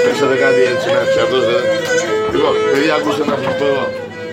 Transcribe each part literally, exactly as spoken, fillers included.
παίξατε κάτι έτσι να ξαφτώσετε. Λοιπόν, παιδιά, ακούστε να σας πω εδώ.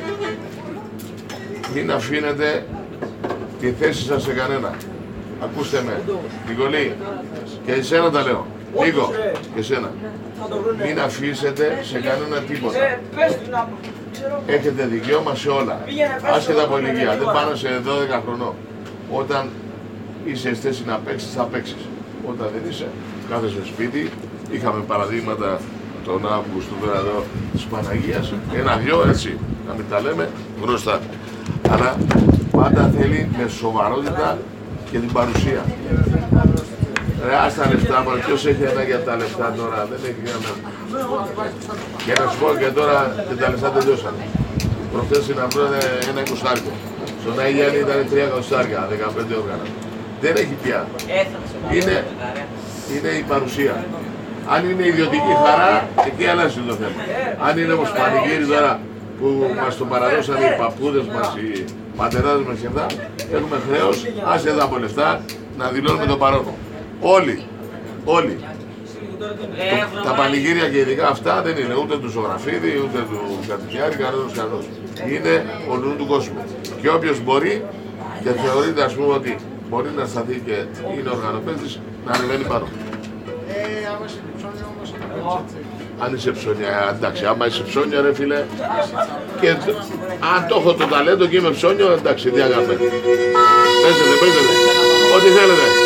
Μην αφήνετε τη θέση σας σε κανένα. Ακούστε με, Νικολή, και εσένα τα λέω. Νίκο, και εσένα. Μην αφήσετε σε κανένα τίποτα. Έχετε δικαίωμα σε όλα. Άσχετα από ηλικία. Δεν πάνω σε δώδεκα χρονών. Όταν είσαι στη θέση να παίξεις, θα παίξεις. Όταν δεν είσαι, κάθεσαι στο σπίτι. Είχαμε παραδείγματα τον Αύγουστο τώρα εδώ της Παναγίας. Ένα-δυο έτσι, να μην τα λέμε γνωστά. Αλλά πάντα θέλει με σοβαρότητα και την παρουσία. Ρε, ας τα λεφτά, μα ποιος έχει ανάγκη από τα λεφτά τώρα, δεν έχει κανένα. Και να σου πω και τώρα και τα λεφτά τελειώσαν. Προχθές να βρουν ένα εικοσάρικο. Στον Αγιάννη ήταν τρία εικοσάρια, δεκαπέντε όργανα. Δεν έχει πια. Είναι, είναι η παρουσία. Αν είναι ιδιωτική χαρά, εκεί αλλάζει το θέμα. Αν είναι όμως πανηγύρι τώρα που μας το παραδώσαν οι παππούδες μας, οι πατεράδες μας και αυτά, έχουμε χρέος, άσε εδώ από λεφτά, να δηλώνουμε το παρόν. Όλοι, όλοι. Το, τα πανηγύρια και ειδικά αυτά δεν είναι ούτε του Ζωγραφίδη, ούτε του Κατοικιάρη, κανένας κανένας. Είναι ολού του κόσμου. Και όποιος μπορεί και θεωρείται ας πούμε ότι μπορεί να σταθεί και είναι οργανοπαίδης, να ανεβαίνει πάνω. Αν είσαι ψώνια, εντάξει, άμα είσαι ψώνια ρε φίλε, και αν το έχω το ταλέντο και είμαι ψώνιο, εντάξει, τι αγάπη. Παίζετε, παίζετε, ό,τι θέλετε.